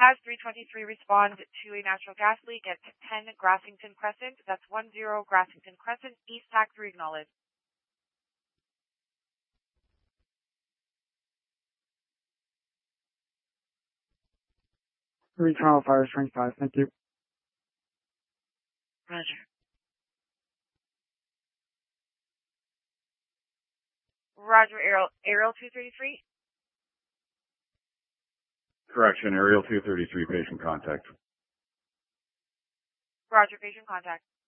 Has 323 respond to a natural gas leak at 10 Grassington Crescent. That's 10 Grassington Crescent, East TAC 3 acknowledged. Toronto Fire Strength 5, thank you. Roger. Roger, Aerial 233. Correction, Aerial 233, patient contact. Roger, patient contact.